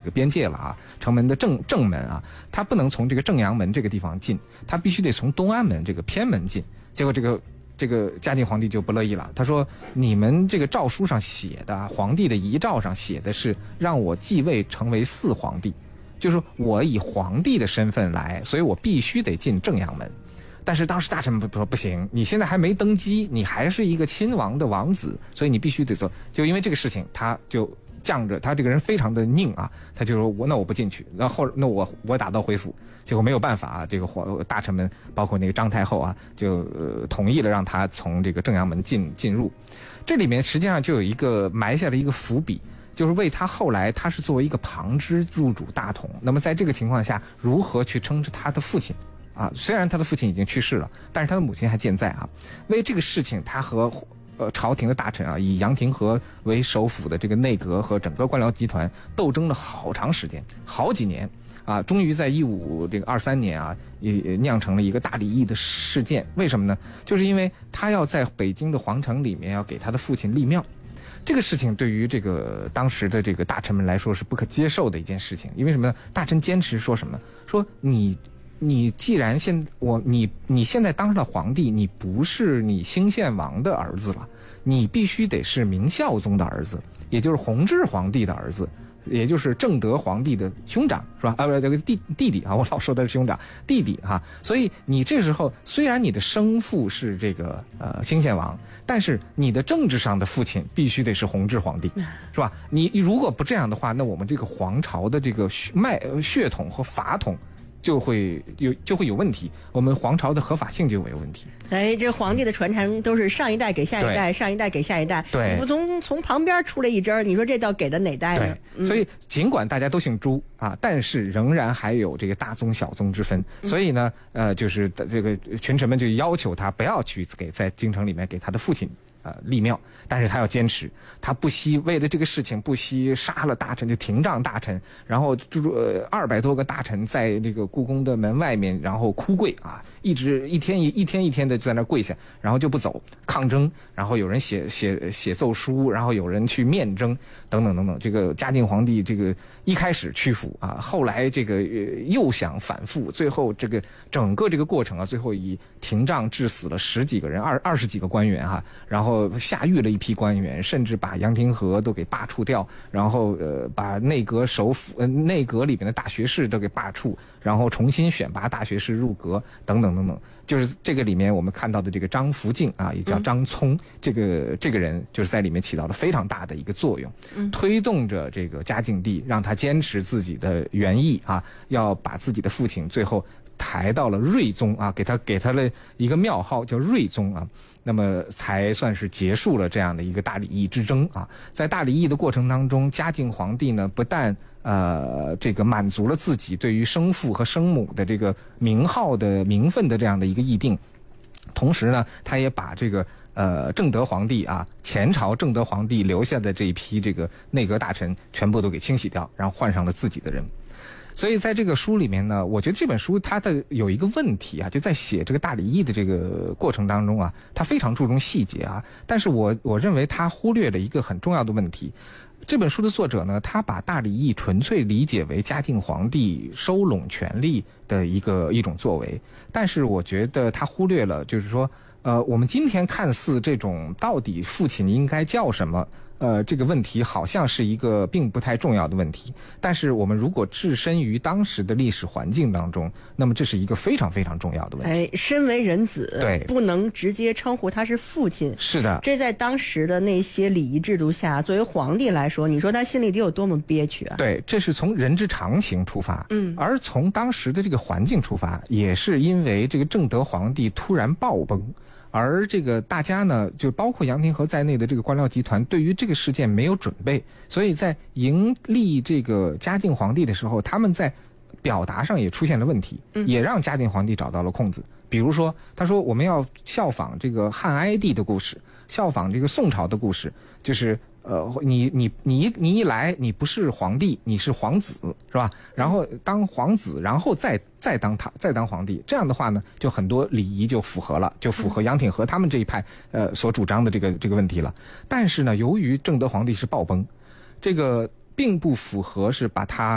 个边界了啊，城门的正门啊，他不能从这个正阳门这个地方进，他必须得从东安门这个偏门进。结果这个嘉靖皇帝就不乐意了，他说你们这个诏书上写的，皇帝的遗诏上写的是让我继位成为4皇帝，就是我以皇帝的身份来，所以我必须得进正阳门。但是当时大臣们说不行，你现在还没登基，你还是一个亲王的王子，所以你必须得做。就因为这个事情，他就犟着，他这个人非常的拧啊，他就说那我不进去，然后那我打道回府。结果没有办法啊，这个大臣们包括那个张太后啊，就同意了让他从这个正阳门进入。这里面实际上就有一个埋下了一个伏笔，就是为他后来他是作为一个旁支入主大统，那么在这个情况下如何去称之他的父亲啊？虽然他的父亲已经去世了，但是他的母亲还健在啊。为这个事情，他和朝廷的大臣啊，以杨廷和为首辅的这个内阁和整个官僚集团斗争了好长时间，好几年啊，终于在1523年啊，也酿成了一个大礼议的事件。为什么呢？就是因为他要在北京的皇城里面要给他的父亲立庙。这个事情对于这个当时的这个大臣们来说是不可接受的一件事情，因为什么呢？大臣坚持说什么？说你既然你现在当上了皇帝，你不是你兴献王的儿子了，你必须得是明孝宗的儿子，也就是弘治皇帝的儿子，也就是正德皇帝的兄长，是吧？这个弟弟啊，我老说的是兄长，弟弟哈。所以你这时候虽然你的生父是这个兴献王，但是你的政治上的父亲必须得是弘治皇帝，是吧？你如果不这样的话，那我们这个皇朝的这个血统和法统就会有问题，我们皇朝的合法性就会有问题。 哎，这皇帝的传承都是上一代给下一代，上一代给下一代， 对， 不从旁边出来一针，你说这叫给的哪代呢？ 对，所以尽管大家都姓朱啊，但是仍然还有这个大宗小宗之分。所以呢，就是这个群臣们就要求他不要去在京城里面给他的父亲立庙，但是他要坚持，他不惜为了这个事情不惜杀了大臣，就廷杖大臣，然后200多个大臣在这个故宫的门外面，然后哭跪啊，一天的在那跪下，然后就不走，抗争，然后有人写奏书，然后有人去面征，等等等等。这个嘉靖皇帝这个一开始屈服啊，后来这个又想反复，最后这个整个这个过程啊，最后以廷杖致死了10几个人，20几个官员哈，然后下狱了一批官员，甚至把杨廷和都给罢黜掉，然后把内阁首辅内阁里边的大学士都给罢黜，然后重新选拔大学士入阁，等等等等。就是这个里面我们看到的这个张福敬啊，也叫张聪，这个人就是在里面起到了非常大的一个作用，推动着这个嘉靖帝让他坚持自己的原意啊，要把自己的父亲最后抬到了睿宗啊，给他了一个庙号叫睿宗啊，那么才算是结束了这样的一个大礼议之争啊。在大礼议的过程当中，嘉靖皇帝呢不但这个满足了自己对于生父和生母的这个名号的名分的这样的一个议定，同时呢，他也把这个正德皇帝啊，前朝正德皇帝留下的这一批这个内阁大臣全部都给清洗掉，然后换上了自己的人。所以在这个书里面呢，我觉得这本书它的有一个问题啊，就在写这个大礼议的这个过程当中啊，它非常注重细节啊，但是我认为它忽略了一个很重要的问题。这本书的作者呢，他把大礼议纯粹理解为嘉靖皇帝收拢权力的一种作为，但是我觉得他忽略了，就是说，我们今天看似这种到底父亲应该叫什么？这个问题好像是一个并不太重要的问题，但是我们如果置身于当时的历史环境当中，那么这是一个非常非常重要的问题。 哎，身为人子， 对， 不能直接称呼他是父亲。 是的， 这在当时的那些礼仪制度下，作为皇帝来说，你说他心里得有多么憋屈啊？ 对，这是从人之常情出发，而从当时的这个环境出发，也是因为这个正德皇帝突然暴崩。而这个大家呢，就包括杨廷和在内的这个官僚集团，对于这个事件没有准备，所以在迎立这个嘉靖皇帝的时候，他们在表达上也出现了问题，也让嘉靖皇帝找到了空子。比如说，他说我们要效仿这个汉哀帝的故事，效仿这个宋朝的故事，就是你一来，你不是皇帝，你是皇子，是吧？然后当皇子，然后再当皇帝，这样的话呢，就很多礼仪就符合了，就符合杨廷和他们这一派所主张的这个问题了。但是呢，由于正德皇帝是暴崩，这个并不符合是把他